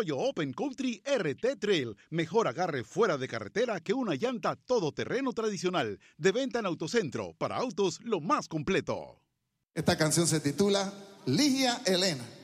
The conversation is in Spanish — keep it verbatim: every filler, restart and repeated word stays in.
Arroyo Open Country R T Trail. Mejor agarre fuera de carretera que una llanta todoterreno tradicional. De venta en Autocentro. Para autos, lo más completo. Esta canción se titula Ligia Elena.